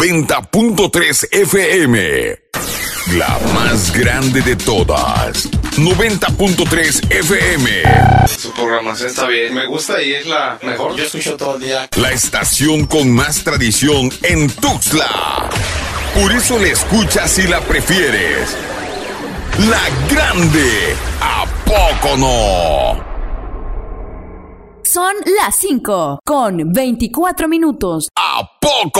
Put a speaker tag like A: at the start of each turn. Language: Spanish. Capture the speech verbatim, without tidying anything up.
A: noventa punto tres F M. La más grande de todas. noventa punto tres F M.
B: Su programación está bien. Me gusta y es la mejor. Yo escucho todo el día.
A: La estación con más tradición en Tuxtla. Por eso la escuchas y la prefieres. La grande. ¿A poco no?
C: Son las cinco con veinticuatro minutos.
A: ¿A poco